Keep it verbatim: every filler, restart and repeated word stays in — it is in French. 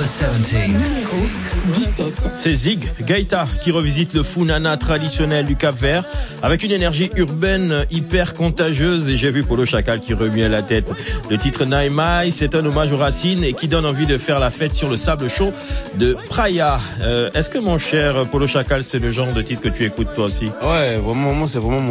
dix-sept. Numéro dix-sept. C'est Zig Gaïta qui revisite le Funana traditionnel du Cap-Vert avec une énergie urbaine hyper contagieuse, et j'ai vu Polo Chacal qui remuait la tête. Le titre Naimai, c'est un hommage aux racines et qui donne envie de faire la fête sur le sable chaud de Praia. Euh, est-ce que mon cher Polo Chacal, c'est le genre de titre que tu écoutes toi aussi? Ouais, vraiment, moi c'est vraiment mon